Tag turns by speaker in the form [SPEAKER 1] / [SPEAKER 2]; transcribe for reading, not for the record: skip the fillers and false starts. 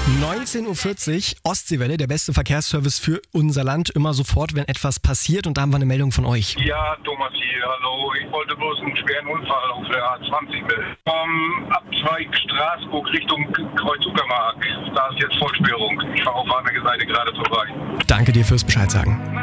[SPEAKER 1] 19.40 Uhr, Ostseewelle, der beste Verkehrsservice für unser Land. Immer sofort, wenn etwas passiert. Und da haben wir eine Meldung von euch.
[SPEAKER 2] Ja, Thomas hier, hallo. Ich wollte bloß einen schweren Unfall auf der A20 melden. Vom Abzweig Straßburg Richtung Kreuz-Uckermark. Da ist jetzt Vollsperrung. Ich fahre auf der Seite gerade vorbei.
[SPEAKER 1] Danke dir fürs Bescheid sagen.